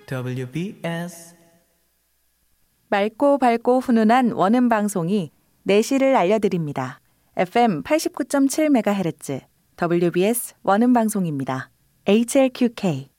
WBS 맑고 밝고 훈훈한 원음 방송이 내실을 알려드립니다. FM 89.7MHz WBS 원음 방송입니다. HLQK